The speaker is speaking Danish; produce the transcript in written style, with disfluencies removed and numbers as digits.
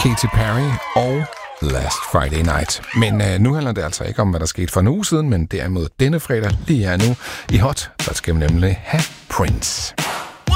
Katy Perry og Last Friday Night. Men nu handler det altså ikke om, hvad der skete for en uge siden, men derimod denne fredag, lige her nu i Hot, der skal vi nemlig have Prince.